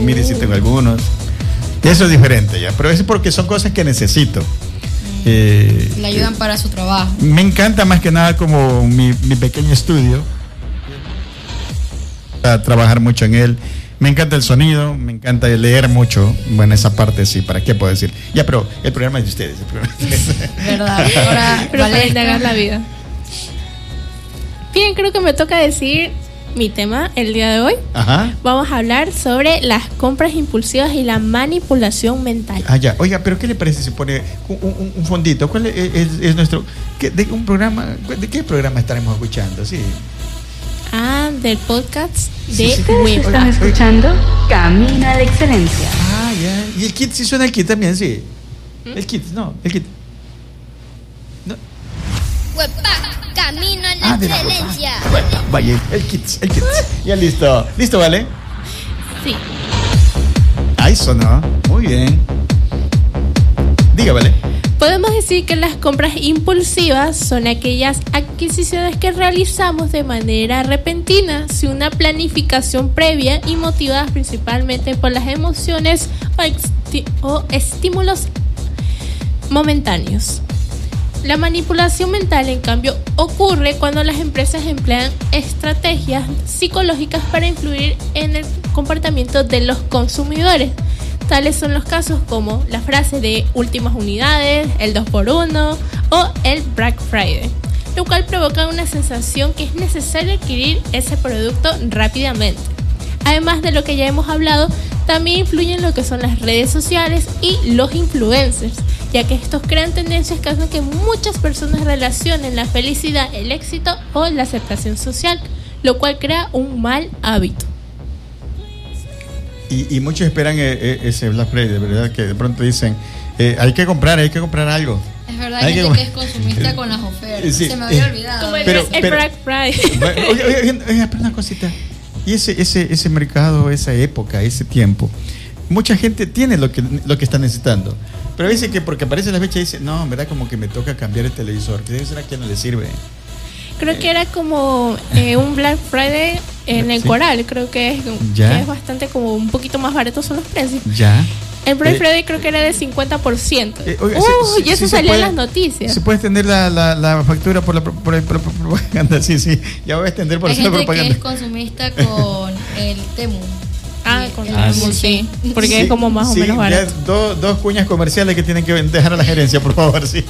mire si tengo algunos. Eso es diferente ya, pero es porque son cosas que necesito. Le ayudan para su trabajo. Me encanta más que nada como mi pequeño estudio. A trabajar mucho en él. Me encanta el sonido, me encanta leer mucho. Bueno, esa parte sí, ¿para qué puedo decir? Ya, pero el programa es de ustedes. ¿Verdad? Ahora, pero para indagar la vida. Bien, creo que me toca decir mi tema el día de hoy. Ajá. Vamos a hablar sobre las compras impulsivas y la manipulación mental. Ah, ya. Oiga, pero ¿qué le parece si pone un fondito? ¿Cuál es nuestro... ¿De qué programa estaremos escuchando? Sí. Del podcast de Ustedes están escuchando Camino a la Excelencia. Ah, ya. ¿Y el kit? ¿Sí suena el kit también? Sí. El kit, no. El kit. No. Webpack, Camino a la Excelencia. Vaya, el kit. Ya listo. ¿Listo, vale? Sí. Ahí sonó. Muy bien. Diga, vale. Podemos decir que las compras impulsivas son aquellas adquisiciones que realizamos de manera repentina, sin una planificación previa y motivadas principalmente por las emociones o estímulos momentáneos. La manipulación mental, en cambio, ocurre cuando las empresas emplean estrategias psicológicas para influir en el comportamiento de los consumidores. Tales son los casos como la frase de últimas unidades, el 2x1 o el Black Friday, lo cual provoca una sensación que es necesario adquirir ese producto rápidamente. Además de lo que ya hemos hablado, también influyen lo que son las redes sociales y los influencers, ya que estos crean tendencias que hacen que muchas personas relacionen la felicidad, el éxito o la aceptación social, lo cual crea un mal hábito. Y muchos esperan ese Black Friday, ¿verdad? Que de pronto dicen, hay que comprar algo. Es verdad, hay gente que es consumista con las ofertas. Sí, se me había olvidado. Como el Black Friday. Oye, pero una cosita. Y ese mercado, esa época, ese tiempo, mucha gente tiene lo que está necesitando. Pero dice que porque aparece la fecha dice, no, en verdad como que me toca cambiar el televisor. ¿Qué será que no le sirve? Creo que era como un Black Friday en el Coral. Creo que es bastante como un poquito más barato son los precios. Ya. El Black Friday creo que era de 50%. Y eso salió en las noticias. ¿Se puede extender la factura por la propaganda? Sí. Ya voy a extender por la propaganda. Hay gente que es consumista con el Temu. Con el Temu, sí. Porque es como más o menos barato. Dos cuñas comerciales que tienen que dejar a la gerencia, por favor. Sí.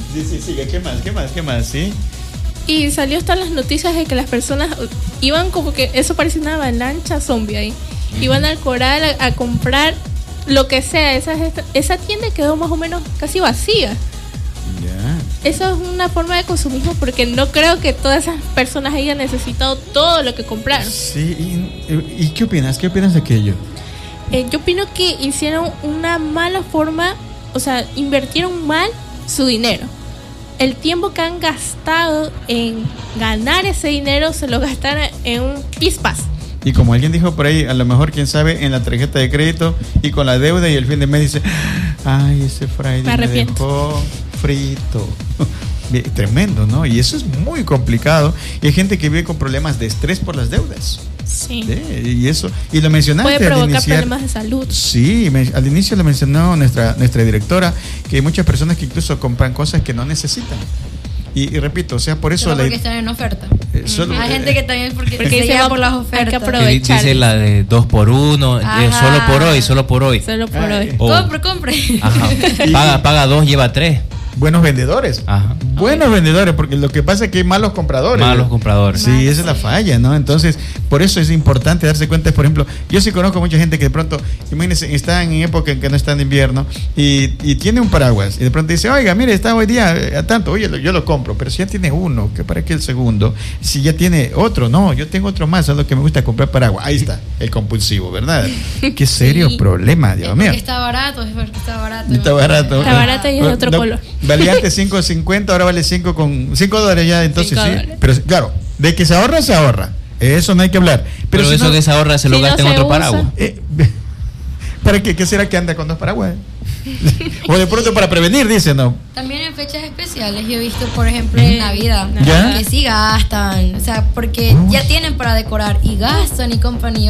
¿Qué más? Sí. Y salió hasta las noticias de que las personas iban como que eso parecía una avalancha zombie ahí. Iban al Coral a comprar lo que sea. Esa tienda quedó más o menos casi vacía. Eso es una forma de consumismo porque no creo que todas esas personas hayan necesitado todo lo que compraron. Sí. ¿Y qué opinas? ¿Qué opinas de aquello? Yo opino que hicieron una mala forma, o sea, invirtieron mal su dinero. El tiempo que han gastado en ganar ese dinero se lo gastaron en un pispas. Y como alguien dijo por ahí, a lo mejor, quién sabe, en la tarjeta de crédito y con la deuda y el fin de mes dice, ay, ese Friday me dejó frito. Tremendo, ¿no? Y eso es muy complicado. Y hay gente que vive con problemas de estrés por las deudas. Sí. Y eso, y lo mencionaste. Puede provocar problemas de salud. Sí, al inicio lo mencionó nuestra directora, que hay muchas personas que incluso compran cosas que no necesitan. Y repito, o sea, por eso... Porque están en oferta. Hay gente que también porque se lleva por las ofertas. Hay que aprovechar. Dice la de 2x1, solo por hoy. Compre. Ajá. Paga 2, lleva 3. Buenos vendedores. Ajá. Buenos vendedores, porque lo que pasa es que hay malos compradores. Sí, esa es la falla, ¿no? Entonces, por eso es importante darse cuenta. Por ejemplo, yo sí conozco mucha gente que de pronto, imagínense, están en época en que no está en invierno y tiene un paraguas y de pronto dice, oiga, mire, está hoy día a tanto, oye, yo lo compro, pero si ya tiene uno, que para qué el segundo, si ya tiene otro, no, yo tengo otro más, es lo que me gusta comprar paraguas. Ahí está, el compulsivo, ¿verdad? Qué serio problema, Dios mío. Está barato. Está barato. Está barato y es de otro color. Valía antes $5.50, ahora vale $5 ya, entonces sí. Pero claro, de que se ahorra. Eso no hay que hablar. Pero si eso no, que se ahorra se lo gasta en otro paraguas. ¿Para qué? ¿Qué será que anda con 2 paraguas? O de pronto para prevenir, dice, ¿no? También en fechas especiales yo he visto, por ejemplo, en Navidad, ¿ya? que sí gastan, o sea, porque ya tienen para decorar y gastan y compran y